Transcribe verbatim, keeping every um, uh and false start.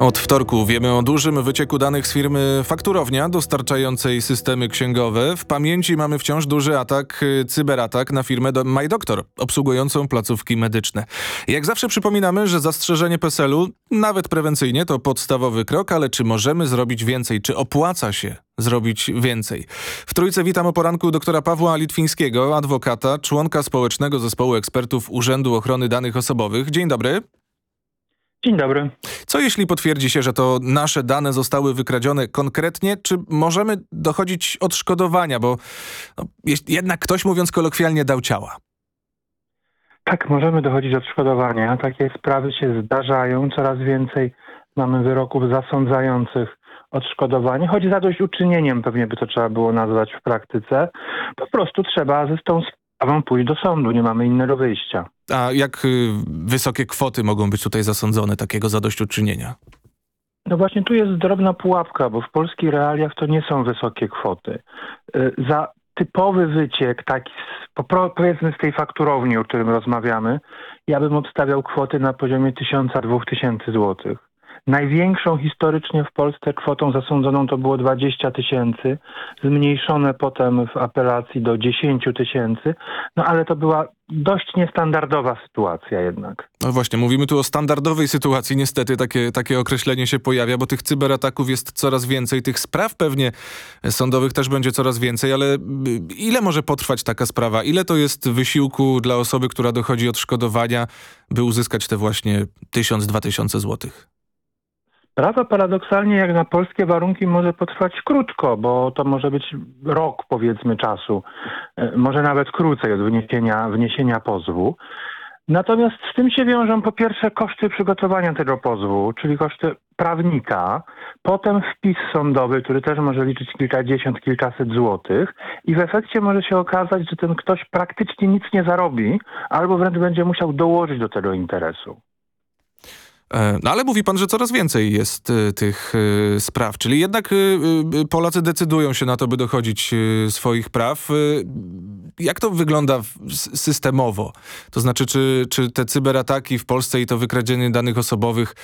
Od wtorku wiemy o dużym wycieku danych z firmy Fakturownia dostarczającej systemy księgowe. W pamięci mamy wciąż duży atak, cyberatak na firmę MyDoktor, obsługującą placówki medyczne. Jak zawsze przypominamy, że zastrzeżenie P E S E L-u, nawet prewencyjnie, to podstawowy krok, ale czy możemy zrobić więcej? Czy opłaca się zrobić więcej? W Trójce witam o poranku doktora Pawła Litwińskiego, adwokata, członka społecznego zespołu ekspertów Urzędu Ochrony Danych Osobowych. Dzień dobry. Dzień dobry. Co jeśli potwierdzi się, że to nasze dane zostały wykradzione konkretnie? Czy możemy dochodzić odszkodowania? Bo no, jednak ktoś, mówiąc kolokwialnie, dał ciała. Tak, możemy dochodzić odszkodowania. Takie sprawy się zdarzają. Coraz więcej mamy wyroków zasądzających odszkodowanie, choć zadośćuczynieniem pewnie by to trzeba było nazwać w praktyce. Po prostu trzeba ze z tą sprawą pójść do sądu. Nie mamy innego wyjścia. A jak y, wysokie kwoty mogą być tutaj zasądzone takiego zadośćuczynienia? No właśnie tu jest drobna pułapka, bo w polskich realiach to nie są wysokie kwoty. Y, za typowy wyciek, taki z, powiedzmy z tej fakturowni, o którym rozmawiamy, ja bym obstawiał kwoty na poziomie tysiąca, dwóch tysięcy złotych. Największą historycznie w Polsce kwotą zasądzoną to było dwadzieścia tysięcy, zmniejszone potem w apelacji do dziesięć tysięcy, no ale to była dość niestandardowa sytuacja jednak. No właśnie, mówimy tu o standardowej sytuacji. Niestety takie, takie określenie się pojawia, bo tych cyberataków jest coraz więcej. Tych spraw pewnie sądowych też będzie coraz więcej, ale ile może potrwać taka sprawa? Ile to jest wysiłku dla osoby, która dochodzi odszkodowania, by uzyskać te właśnie tysiąc, dwa tysiące złotych? Sprawa paradoksalnie jak na polskie warunki może potrwać krótko, bo to może być rok powiedzmy czasu, może nawet krócej od wniesienia, wniesienia pozwu. Natomiast z tym się wiążą po pierwsze koszty przygotowania tego pozwu, czyli koszty prawnika, potem wpis sądowy, który też może liczyć kilkadziesiąt, kilkaset złotych i w efekcie może się okazać, że ten ktoś praktycznie nic nie zarobi albo wręcz będzie musiał dołożyć do tego interesu. No ale mówi pan, że coraz więcej jest y, tych y, spraw, czyli jednak y, y, Polacy decydują się na to, by dochodzić y, swoich praw. Y, jak to wygląda w, systemowo? To znaczy, czy, czy te cyberataki w Polsce i to wykradzienie danych osobowych